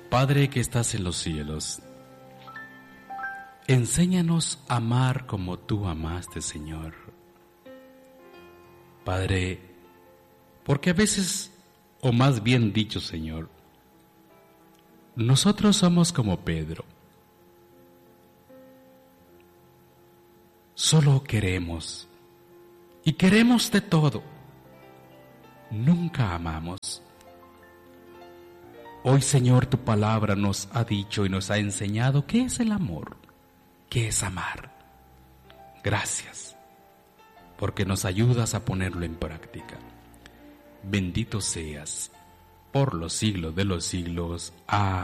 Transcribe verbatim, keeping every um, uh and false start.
Padre que estás en los cielos, enséñanos a amar como tú amaste, Señor. Padre, porque a veces, o más bien dicho, Señor, nosotros somos como Pedro. Solo queremos, y queremos de todo. Nunca amamos. Hoy, Señor, tu palabra nos ha dicho y nos ha enseñado qué es el amor, qué es amar. Gracias, porque nos ayudas a ponerlo en práctica. Bendito seas por los siglos de los siglos. Amén.